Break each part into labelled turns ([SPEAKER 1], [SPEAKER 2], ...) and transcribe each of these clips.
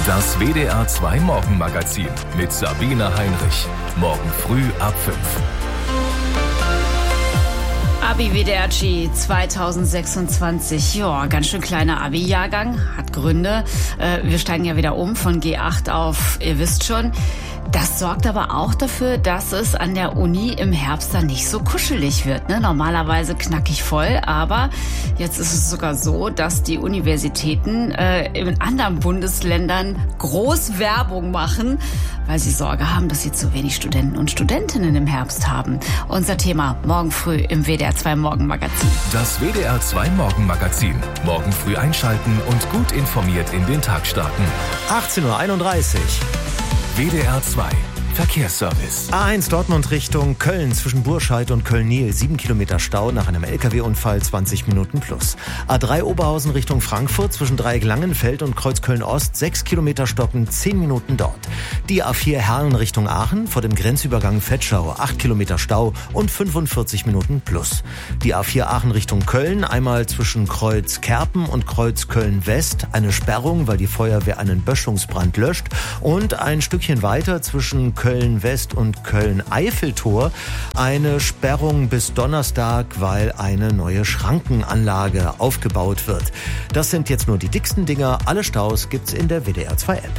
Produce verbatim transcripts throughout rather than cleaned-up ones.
[SPEAKER 1] Das W D R zwei Morgenmagazin mit Sabine Heinrich. Morgen früh ab fünf.
[SPEAKER 2] Abi W D R G zweitausendsechsundzwanzig. Ja, ganz schön kleiner Abi-Jahrgang. Hat Gründe. Äh, wir steigen ja wieder um von G acht auf, ihr wisst schon. Das sorgt aber auch dafür, dass es an der Uni im Herbst dann nicht so kuschelig wird. Ne? Normalerweise knackig voll, aber jetzt ist es sogar so, dass die Universitäten äh, in anderen Bundesländern groß Werbung machen, weil sie Sorge haben, dass sie zu wenig Studenten und Studentinnen im Herbst haben. Unser Thema morgen früh im W D R zwei Morgenmagazin.
[SPEAKER 1] Das W D R zwei Morgenmagazin. Morgen früh einschalten und gut informiert in den Tag starten.
[SPEAKER 3] achtzehn Uhr einunddreißig.
[SPEAKER 1] W D R zwei Verkehrsservice.
[SPEAKER 3] A eins Dortmund Richtung Köln zwischen Burscheid und Köln-Niel. Sieben Kilometer Stau nach einem L K W-Unfall, zwanzig Minuten plus. A drei Oberhausen Richtung Frankfurt zwischen Dreieck Langenfeld und Kreuz Köln-Ost. Sechs Kilometer stocken, zehn Minuten dort. Die A vier Herlen Richtung Aachen vor dem Grenzübergang Vetschau. Acht Kilometer Stau und fünfundvierzig Minuten plus. Die A vier Aachen Richtung Köln. Einmal zwischen Kreuz Kerpen und Kreuz Köln-West. Eine Sperrung, weil die Feuerwehr einen Böschungsbrand löscht. Und ein Stückchen weiter zwischen Köln-West und Köln-Eiffeltor eine Sperrung bis Donnerstag, weil eine neue Schrankenanlage aufgebaut wird. Das sind jetzt nur die dicksten Dinger. Alle Staus gibt's in der W D R zwei App.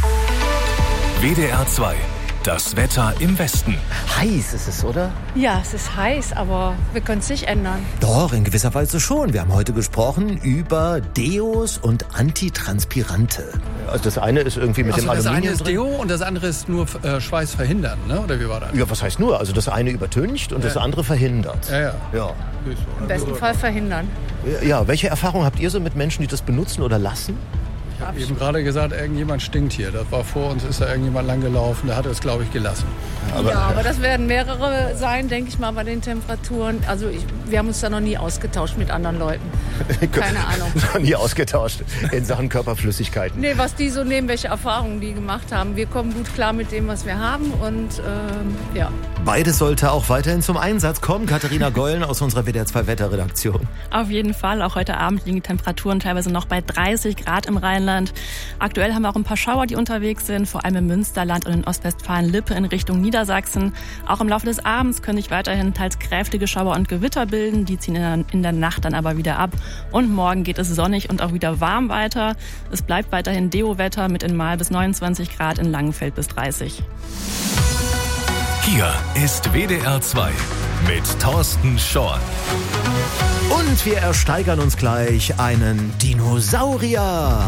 [SPEAKER 1] W D R zwei. Das Wetter im Westen.
[SPEAKER 3] Heiß ist es, oder?
[SPEAKER 4] Ja, es ist heiß, aber wir können es nicht ändern.
[SPEAKER 3] Doch, in gewisser Weise schon. Wir haben heute gesprochen über Deos und Antitranspirante. Also das eine ist irgendwie mit
[SPEAKER 5] also
[SPEAKER 3] dem Aluminium
[SPEAKER 5] das eine ist
[SPEAKER 3] drin.
[SPEAKER 5] Deo und das andere ist nur äh, Schweiß verhindern, ne? Oder wie war das?
[SPEAKER 3] Ja, was heißt nur? Also das eine übertüncht und ja. das andere verhindert.
[SPEAKER 5] Ja, ja.
[SPEAKER 3] ja.
[SPEAKER 4] Im besten Fall verhindern.
[SPEAKER 3] Ja, welche Erfahrung habt ihr so mit Menschen, die das benutzen oder lassen?
[SPEAKER 5] Ich habe eben gerade gesagt, irgendjemand stinkt hier. Das war vor uns, ist da irgendjemand lang gelaufen, der hat es, glaube ich, gelassen.
[SPEAKER 4] Aber, ja, aber das werden mehrere sein, denke ich mal, bei den Temperaturen. Also ich, wir haben uns da noch nie ausgetauscht mit anderen Leuten. Keine Ahnung.
[SPEAKER 3] Noch nie ausgetauscht in Sachen Körperflüssigkeiten.
[SPEAKER 4] Nee, was die so nehmen, welche Erfahrungen die gemacht haben. Wir kommen gut klar mit dem, was wir haben und ähm, ja.
[SPEAKER 3] Beides sollte auch weiterhin zum Einsatz kommen. Katharina Gollen aus unserer W D R zwei Wetterredaktion.
[SPEAKER 6] Auf jeden Fall. Auch heute Abend liegen die Temperaturen teilweise noch bei dreißig Grad im Rheinland. Aktuell haben wir auch ein paar Schauer, die unterwegs sind, vor allem im Münsterland und in Ostwestfalen-Lippe in Richtung Niedersachsen. Auch im Laufe des Abends können sich weiterhin teils kräftige Schauer und Gewitter bilden. Die ziehen in der, in der Nacht dann aber wieder ab. Und morgen geht es sonnig und auch wieder warm weiter. Es bleibt weiterhin Deo-Wetter mit in Mahl bis neunundzwanzig Grad, in Langenfeld bis dreißig.
[SPEAKER 1] Hier ist W D R zwei mit Thorsten Schorn.
[SPEAKER 3] Und wir ersteigern uns gleich einen Dinosaurier.